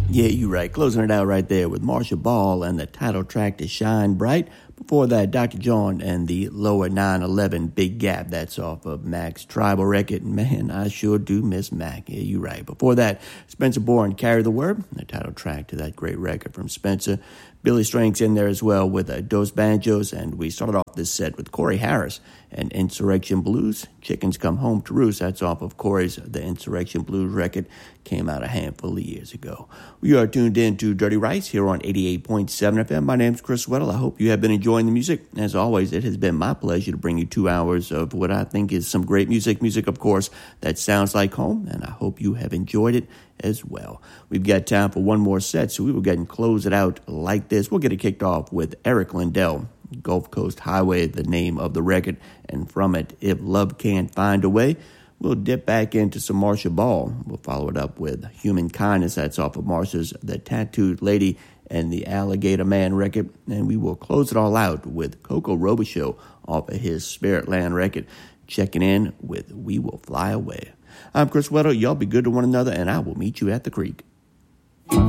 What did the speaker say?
Yeah, you're right. Closing it out right there with Marsha Ball and the title track to Shine Bright. Before that, Dr. John and the Lower 911 Big Gap. That's off of Mac's Tribal record. Man, I sure do miss Mac. Yeah, you're right. Before that, Spencer Bourne, Carry the Word, the title track to that great record from Spencer. Billy Strings in there as well with Dos Banjos. And we started off this set with Corey Harris and Insurrection Blues. Chickens Come Home to Roost. That's off of Corey's The Insurrection Blues record. Came out a handful of years ago. We are tuned in to Dirty Rice here on 88.7 FM. My name's Chris Weddle. I hope you have been enjoying the music. As always, it has been my pleasure to bring you 2 hours of what I think is some great music. Music, of course, that sounds like home, and I hope you have enjoyed it as well. We've got time for one more set, so we will go ahead and close it out like this. We'll get it kicked off with Eric Lindell, Gulf Coast Highway, the name of the record, and from it, If Love Can't Find a Way. We'll dip back into some Marsha Ball. We'll follow it up with Human Kindness. That's off of Marsha's The Tattooed Lady and the Alligator Man record. And we will close it all out with Coco Robichaux off of his Spiritland record, checking in with We Will Fly Away. I'm Chris Weddle. Y'all be good to one another, and I will meet you at the creek.